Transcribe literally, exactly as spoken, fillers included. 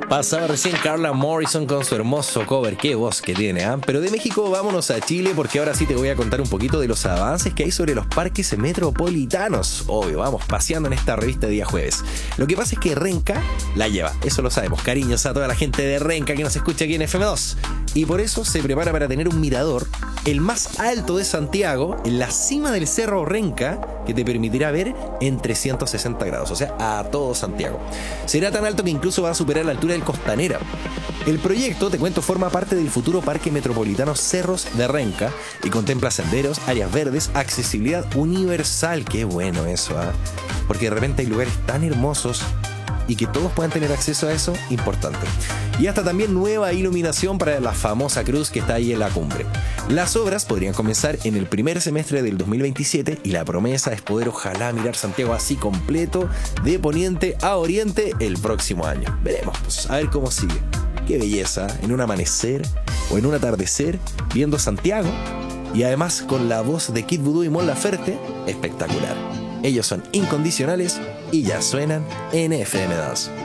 Pasaba recién Carla Morrison con su hermoso cover. Qué voz que tiene, ¿eh? Pero de México vámonos a Chile, porque ahora sí te voy a contar un poquito de los avances que hay sobre los parques metropolitanos. Obvio, vamos paseando en esta revista de día jueves. Lo que pasa es que Renca la lleva, eso lo sabemos. Cariños a toda la gente de Renca que nos escucha aquí en F M dos. Y por eso se prepara para tener un mirador, el más alto de Santiago, en la cima del Cerro Renca, que te permitirá ver en trescientos sesenta grados, o sea, a todo Santiago. Será tan alto que incluso va a superar la altura del Costanera. El proyecto, te cuento, forma parte del futuro Parque Metropolitano Cerros de Renca y contempla senderos, áreas verdes, accesibilidad universal. Qué bueno eso, ¿eh? Porque de repente hay lugares tan hermosos y que todos puedan tener acceso a eso, importante. Y hasta también nueva iluminación para la famosa cruz que está ahí en la cumbre. Las obras podrían comenzar en el primer semestre del dos mil veintisiete y la promesa es poder ojalá mirar Santiago así completo, de poniente a oriente, el próximo año. Veremos, pues, a ver cómo sigue. Qué belleza, en un amanecer o en un atardecer, viendo Santiago, y además con la voz de Kid Voodoo y Mon Laferte, espectacular. Ellos son Incondicionales y ya suenan en F M dos.